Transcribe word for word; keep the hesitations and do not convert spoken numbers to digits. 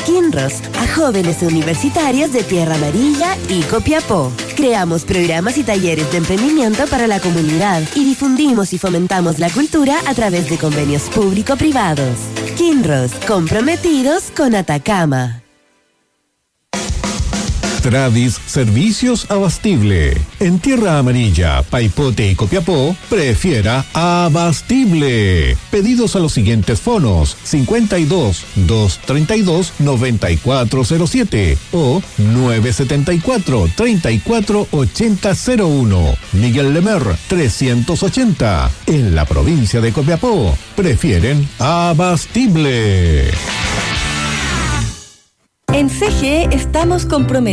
Kinross a jóvenes universitarios de Tierra Amarilla y Copiapó. Creamos programas y talleres de emprendimiento para la comunidad y difundimos y fomentamos la cultura a través de convenios público-privados. Kinross, comprometidos con Atacama. Tradis Servicios Abastible. En Tierra Amarilla, Paipote y Copiapó, prefiera Abastible. Pedidos a los siguientes fonos: cincuenta y dos, doscientos treinta y dos, noventa y cuatro cero siete o nueve setenta y cuatro, treinta y cuatro ochenta cero uno. Miguel Lemer, trescientos ochenta. En la provincia de Copiapó, prefieren Abastible. En C G E estamos comprometidos